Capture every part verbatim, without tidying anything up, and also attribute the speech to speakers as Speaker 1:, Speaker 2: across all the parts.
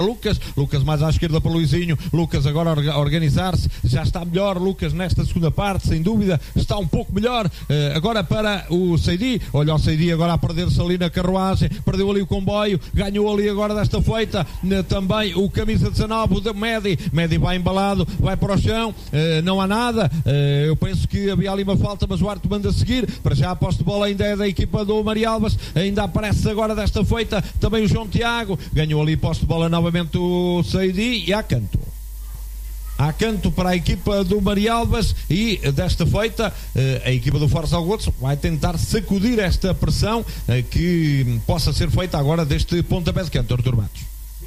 Speaker 1: Lucas, Lucas mais à esquerda para Luizinho, Lucas agora a organizar-se, já está melhor Lucas nesta segunda parte, sem dúvida, está um pouco melhor, uh, agora para o Seidi, olha o Seidi agora a perder-se ali na carruagem, perdeu ali o comboio, ganhou ali agora desta feita, uh, também o camisa dezanove, o Medi, Medi vai embalado, vai para o chão, uh, não há nada, uh, eu penso que havia ali uma falta, mas o árbitro manda seguir, para já a posse de bola ainda é da equipa do Marialvas, ainda aparece agora desta feita, também o João Tiago, ganhou ali posse de bola novamente o Seidi e há canto há canto para a equipa do Marialvas e desta feita a equipa do Força Algodos vai tentar sacudir esta pressão que possa ser feita agora deste pontapé de canto. Artur Matos,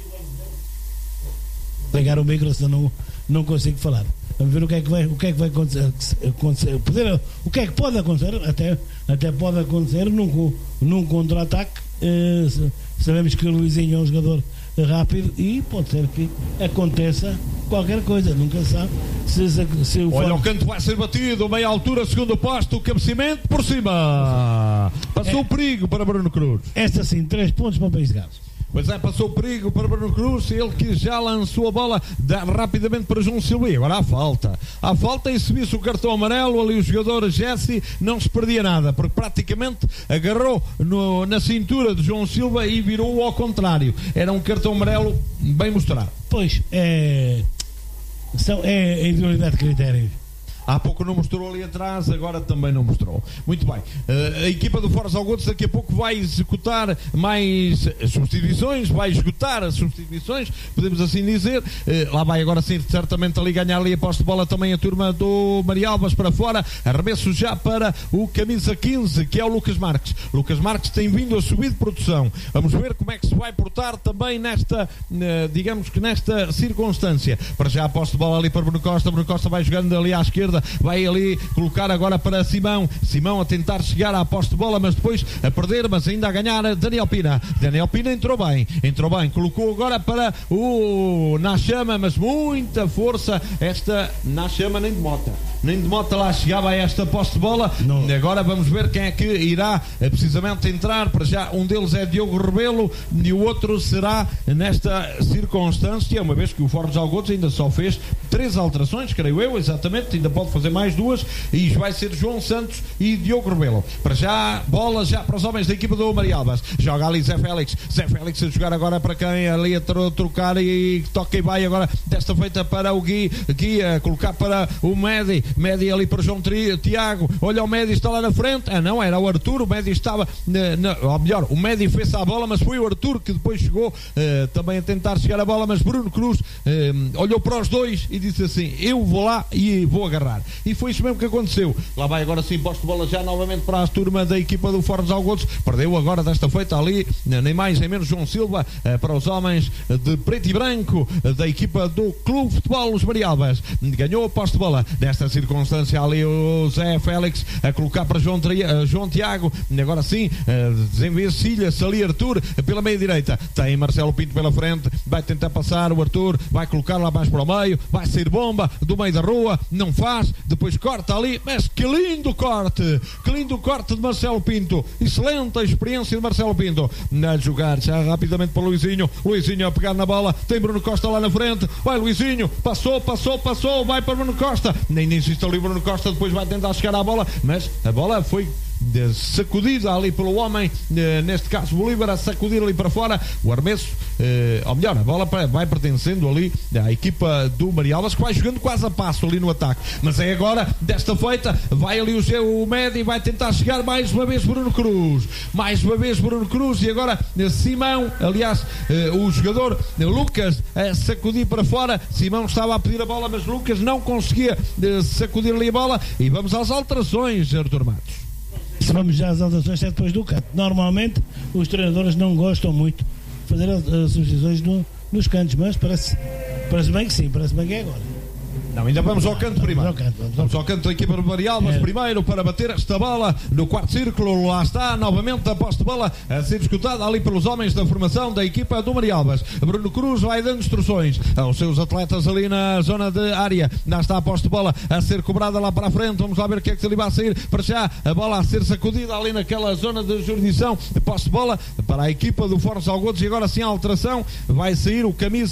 Speaker 2: pegar o micro, senão não, não consigo falar. Vamos ver o que é que vai, o que é que vai acontecer, acontecer poder, o que é que pode acontecer, até, até pode acontecer num, num contra-ataque. eh, sabemos que o Luizinho é um jogador rápido e pode ser que aconteça qualquer coisa, nunca sabe. Se, se, se o
Speaker 1: olha,
Speaker 2: for...
Speaker 1: o canto vai ser batido, meia altura, segundo posto, o cabeceamento por cima, passou
Speaker 2: é,
Speaker 1: o perigo para Bruno Cruz.
Speaker 2: Esta sim, três pontos para o País de Gales.
Speaker 1: Pois é, passou o perigo para Bruno Cruz, ele que já lançou a bola dá rapidamente para João Silva. E agora há falta. Há falta e se visse o cartão amarelo, ali o jogador Jesse não se perdia nada, porque praticamente agarrou no, na cintura de João Silva e virou ao contrário. Era um cartão amarelo bem mostrado.
Speaker 2: Pois, é, são, é a individualidade de critérios.
Speaker 1: Há pouco não mostrou ali atrás, agora também não mostrou. Muito bem, uh, a equipa do Força Algodos daqui a pouco vai executar mais substituições, vai esgotar as substituições, podemos assim dizer. Uh, lá vai agora sim, certamente ali ganhar ali a posse de bola também a turma do Marialvas para fora, arremesso já para o camisa quinze, que é o Lucas Marques. Lucas Marques tem vindo a subir de produção. Vamos ver como é que se vai portar também nesta, uh, digamos que nesta circunstância. Para já a posse de bola ali para Bruno Costa, Bruno Costa vai jogando ali à esquerda, vai ali colocar agora para Simão, Simão a tentar chegar à posse de bola, mas depois a perder, mas ainda a ganhar Daniel Pina. Daniel Pina entrou bem, entrou bem, colocou agora para o Nachama, mas muita força esta Nachama, nem de Mota nem de Mota lá chegava a esta posse de bola. Não. Agora vamos ver quem é que irá precisamente entrar. Para já um deles é Diogo Rebelo e o outro será nesta circunstância, uma vez que o Fortes Algodos ainda só fez três alterações, creio eu, exatamente, ainda pode fazer mais duas, e vai ser João Santos e Diogo Rebelo. Para já, bola já para os homens da equipa do Marialvas, joga ali Zé Félix, Zé Félix a jogar agora para quem ali a trocar e toca e vai agora desta feita para o Gui, Gui a colocar para o Medi, Medi ali para o João Tiago, olha o Medi está lá na frente, ah não, era o Arthur, o Medi estava na, na, ou melhor, o Medi fez a bola, mas foi o Arthur que depois chegou uh, também a tentar chegar a bola, mas Bruno Cruz uh, olhou para os dois e disse assim, eu vou lá e vou agarrar, e foi isso mesmo que aconteceu. Lá vai agora sim, posto de bola já novamente para a turma da equipa do Fortes Algodos, perdeu agora desta feita ali, nem mais nem menos João Silva, uh, para os homens de preto e branco uh, da equipa do Clube Futebol Os Marialvas, ganhou a posto de bola, nesta circunstância ali o Zé Félix a colocar para João, uh, João Tiago, agora sim uh, desenvencilha-se ali Arthur pela meia direita, tem Marcelo Pinto pela frente, vai tentar passar o Arthur, vai colocar lá mais para o meio, vai sair bomba do meio da rua, não faz, depois corta ali, mas que lindo corte, que lindo corte de Marcelo Pinto, excelente a experiência de Marcelo Pinto, a jogar já rapidamente para o Luizinho, Luizinho a pegar na bola, tem Bruno Costa lá na frente, vai Luizinho, passou, passou, passou, vai para Bruno Costa, nem insiste ali Bruno Costa, depois vai tentar chegar à bola, mas a bola foi de sacudida ali pelo homem, eh, neste caso Bolívar, a sacudir ali para fora o arremesso, eh, ou melhor, a bola vai pertencendo ali à equipa do Marialvas, que vai jogando quase a passo ali no ataque, mas é agora, desta feita, vai ali o, o Medi, vai tentar chegar mais uma vez Bruno Cruz, mais uma vez Bruno Cruz, e agora eh, Simão, aliás eh, o jogador eh, Lucas a sacudir para fora, Simão estava a pedir a bola, mas Lucas não conseguia eh, sacudir ali a bola, e vamos às alterações, Artur Matos.
Speaker 2: Se vamos já às alterações, é depois do canto. Normalmente os treinadores não gostam muito de fazer as, as substituições no, nos cantos, mas parece, parece bem que sim, parece bem que é agora.
Speaker 1: Não, ainda vamos ao canto primeiro.
Speaker 2: Vamos ao canto, vamos ao
Speaker 1: vamos ao canto da equipa do Marialvas, é. Primeiro para bater esta bola no quarto círculo. Lá está novamente a posse de bola a ser disputada ali pelos homens da formação da equipa do Marialvas. Bruno Cruz vai dando instruções aos seus atletas ali na zona de área. Lá está a posse de bola a ser cobrada lá para a frente. Vamos lá ver o que é que se ali vai sair. Para já a bola a ser sacudida ali naquela zona de jurisdição. A posse de bola para a equipa do Fortes Algodos, e agora sim a alteração vai sair o camisa